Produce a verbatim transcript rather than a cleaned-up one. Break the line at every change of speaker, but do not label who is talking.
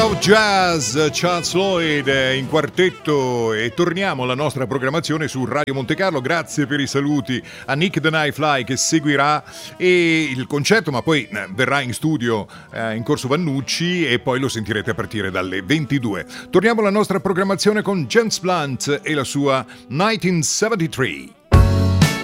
Jazz, Charles Lloyd in quartetto e torniamo alla nostra programmazione su Radio Monte Carlo. Grazie per i saluti a Nick the Nightfly che seguirà e il concerto, ma poi verrà in studio eh, in Corso Vannucci e poi lo sentirete a partire dalle ventidue. Torniamo alla nostra programmazione con James Blunt e la sua millenovecentosettantatré.